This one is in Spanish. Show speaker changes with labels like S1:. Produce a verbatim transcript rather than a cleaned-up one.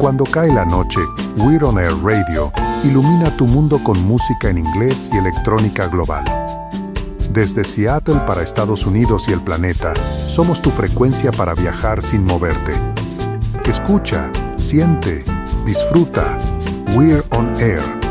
S1: Cuando cae la noche, We're On Air Radio ilumina tu mundo con música en inglés y electrónica global. Desde Seattle para Estados Unidos y el planeta, somos tu frecuencia para viajar sin moverte. Escucha, siente, disfruta. We're On Air